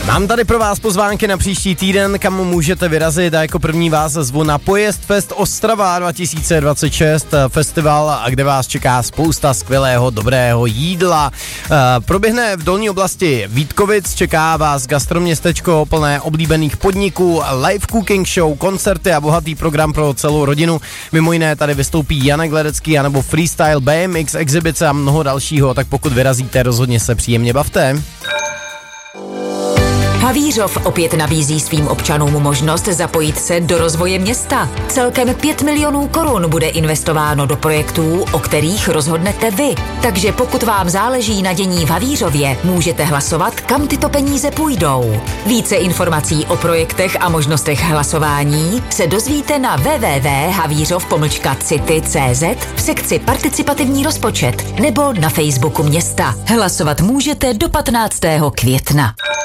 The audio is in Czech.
Mám tady pro vás pozvánky na příští týden, kam můžete vyrazit a jako první vás zvu na Pojezd Fest Ostrava 2026, festival, kde vás čeká spousta skvělého, dobrého jídla. Proběhne v dolní oblasti Vítkovic, čeká vás gastroměstečko plné oblíbených podniků, live cooking show, koncerty a bohatý program pro celou rodinu. Mimo jiné tady vystoupí Janek Ledecký anebo freestyle, BMX, exibice a mnoho dalšího, tak pokud vyrazíte, rozhodně se příjemně bavte. Havířov opět nabízí svým občanům možnost zapojit se do rozvoje města. Celkem 5 milionů korun bude investováno do projektů, o kterých rozhodnete vy. Takže pokud vám záleží na dění v Havířově, můžete hlasovat, kam tyto peníze půjdou. Více informací o projektech a možnostech hlasování se dozvíte na www.havířov.city.cz v sekci participativní rozpočet nebo na Facebooku města. Hlasovat můžete do 15. května.